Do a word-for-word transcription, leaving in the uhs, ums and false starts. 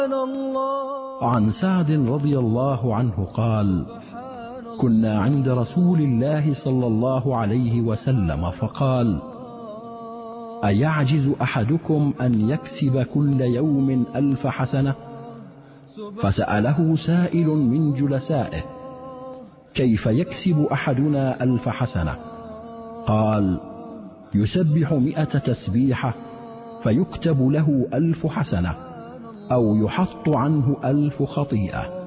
عن سعد رضي الله عنه قال: كنا عند رسول الله صلى الله عليه وسلم فقال: أيعجز أحدكم أن يكسب كل يوم ألف حسنة؟ فسأله سائل من جلسائه: كيف يكسب أحدنا ألف حسنة؟ قال: يسبح مئة تسبيحة فيكتب له ألف حسنة، أو يحط عنه ألف خطيئة.